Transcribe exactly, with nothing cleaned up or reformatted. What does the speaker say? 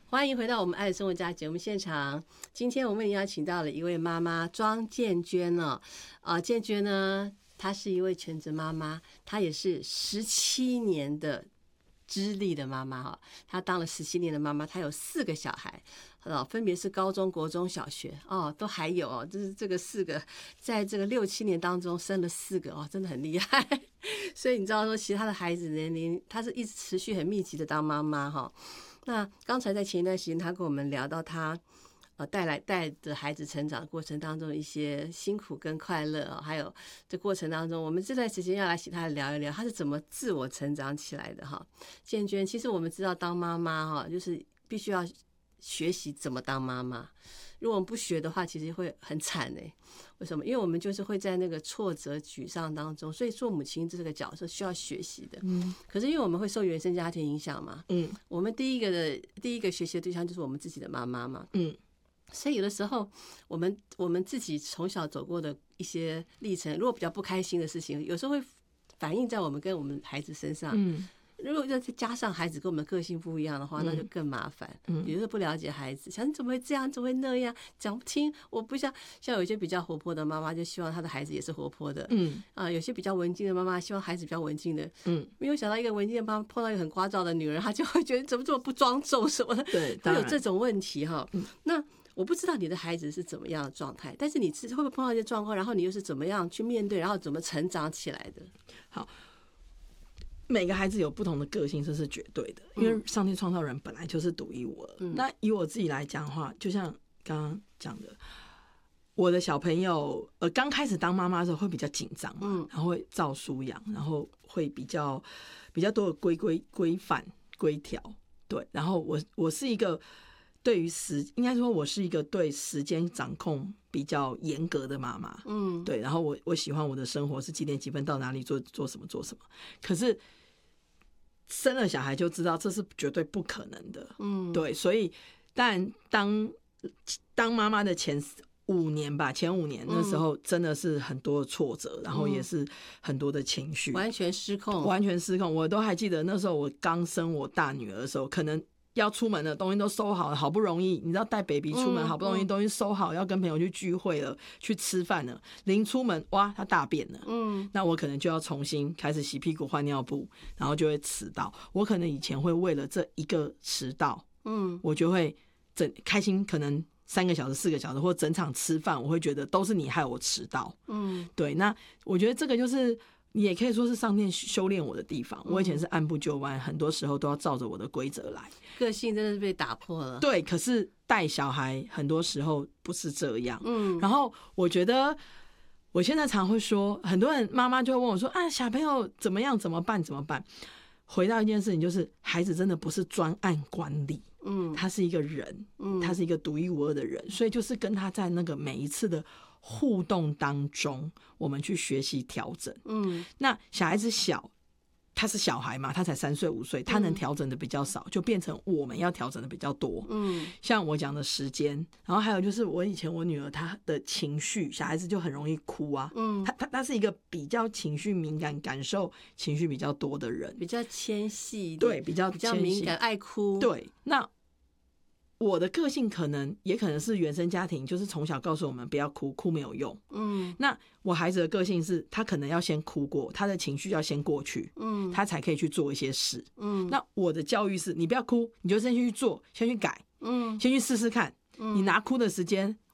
欢迎回到我们爱的生活家节目现场。今天我们邀请到了一位妈妈庄建娟哦，啊，建娟呢，她是一位全职妈妈，她也是十七年的资历的妈妈哈，她当了十七年的妈妈，她有四个小孩，哦，分别是高中、国中小学哦，都还有哦，就是这个四个，在这个六七年当中生了四个哦，真的很厉害。所以你知道说，其实她的孩子年龄，她是一直持续很密集的当妈妈哈。那刚才在前一段时间，她跟我们聊到她呃带来带着孩子成长过程当中一些辛苦跟快乐哦，还有这过程当中，我们这段时间要来请她聊一聊，她是怎么自我成长起来的哈。建娟，其实我们知道当妈妈哈，就是必须要学习怎么当妈妈。如果我们不学的话，其实会很惨哎。为什么？因为我们就是会在那个挫折、沮丧当中，所以做母亲这个角色需要学习的。嗯。可是因为我们会受原生家庭影响嘛，嗯，我们第一个的第一个学习的对象就是我们自己的妈妈嘛，嗯。所以有的时候，我们我们自己从小走过的一些历程，如果比较不开心的事情，有时候会反映在我们跟我们孩子身上。嗯。如果再加上孩子跟我们个性不一样的话，那就更麻烦。嗯，比如说不了解孩子，想你怎么会这样，怎么会那样，讲不听。我不像像有些比较活泼的妈妈，就希望她的孩子也是活泼的。嗯，啊，有些比较文静的妈妈，希望孩子比较文静的。嗯，没有想到一个文静的妈妈碰到一个很聒噪的女人，她就会觉得怎么这么不庄重什么的。对，都有这种问题哈。嗯，那我不知道你的孩子是怎么样的状态，但是你会不会碰到一些状况，然后你又是怎么样去面对，然后怎么成长起来的？ 好。每个孩子有不同的个性，这是绝对的，因为上帝创造人本来就是独一无二。嗯、那以我自己来讲的话，就像刚刚讲的，我的小朋友呃刚开始当妈妈的时候会比较紧张嘛，嗯、然后会照书养，然后会比较比较多的规规规范规条，对。然后我我是一个对于时，应该说我是一个对时间掌控比较严格的妈妈，嗯，对。然后我我喜欢我的生活是几点几分到哪里做做什么做什么，可是生了小孩就知道这是绝对不可能的，嗯，对。所以但当当妈妈的前五年吧，前五年那时候真的是很多的挫折，然后也是很多的情绪， 完全失控， 完全失控。我都还记得那时候我刚生我大女儿的时候，可能要出门的东西都收好了，好不容易你知道带 baby 出门，好不容易东西收好，要跟朋友去聚会了，去吃饭了，临出门哇他大便了，嗯，那我可能就要重新开始洗屁股换尿布，然后就会迟到。我可能以前会为了这一个迟到，嗯，我就会整开心，可能三个小时四个小时或整场吃饭，我会觉得都是你害我迟到，嗯，对。那我觉得这个就是你也可以说是上天修炼我的地方。我以前是按部就班，很多时候都要照着我的规则来， 个性真的是被打破了。 对，可是带小孩很多时候不是这样。嗯，然后我觉得我现在常会说，很多人妈妈就会问我说啊，小朋友怎么样怎么办怎么办？回到一件事情，就是孩子真的不是专案管理，嗯，他是一个人，嗯，他是一个独一无二的人，所以就是跟他在那个每一次的互动当中，我们去学习调整。嗯，那小孩子小，他是小孩嘛，他才三岁五岁，他能调整的比较少，就变成我们要调整的比较多。嗯，像我讲的时间，然后还有就是我以前我女儿她的情绪，小孩子就很容易哭啊。嗯，她她她是一个比较情绪敏感、感受情绪比较多的人， 比较纤细， 对，比较比较敏感，爱哭。 对，那我的个性可能也可能是原生家庭，就是从小告诉我们不要哭，哭没有用。嗯，那我孩子的个性是他可能要先哭过，他的情绪要先过去，嗯，他才可以去做一些事。嗯，那我的教育是你不要哭，你就先去做，先去改，嗯，先去试试看。嗯，你拿哭的时间